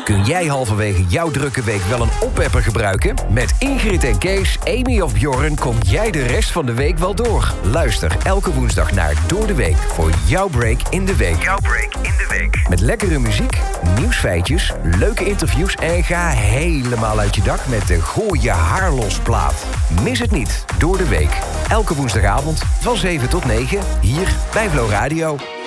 Kun jij halverwege jouw drukke week wel een oppepper gebruiken? Met Ingrid en Kees, Amy of Bjorn kom jij de rest van de week wel door. Luister elke woensdag naar Door de Week voor jouw break in de week. Jouw break in de week. Met lekkere muziek, nieuwsfeitjes, leuke interviews en ga helemaal uit je dak met de Gooi je haar los plaat. Mis het niet, Door de Week. Elke woensdagavond van 7 tot 9 hier bij Flow Radio.